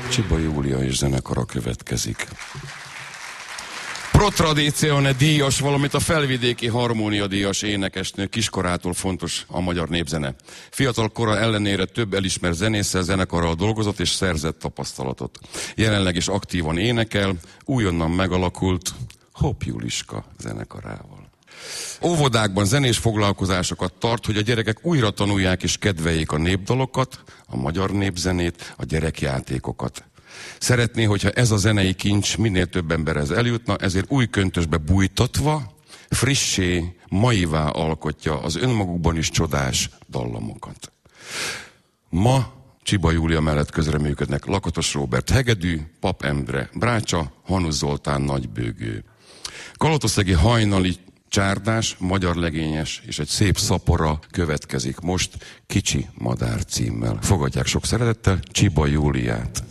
Csiba Júlia és zenekara következik. Pro Tradizione díjas, valamint a Felvidéki Harmónia díjas énekesnő, kiskorától fontos a magyar népzene. Fiatal kora ellenére több elismert zenésszel, zenekarral dolgozott és szerzett tapasztalatot. Jelenleg is aktívan énekel, újonnan megalakult Hopp Juliska zenekarával. Óvodákban zenés foglalkozásokat tart, hogy a gyerekek újra tanulják és kedveljék a népdalokat, a magyar népzenét, a gyerekjátékokat. Szeretné, hogyha ez a zenei kincs minél több emberhez eljutna, ezért új köntösbe bújtatva, frissé, maivá alkotja az önmagukban is csodás dallamokat. Ma Csiba Júlia mellett közreműködnek Lakatos Róbert hegedű, Pap Endre brácsa, Hanusz Zoltán nagybőgő. Kalotaszegi hajnali csárdás, magyar legényes és egy szép szapora következik most Kicsi madár címmel. Fogadják sok szeretettel Csiba Júliát.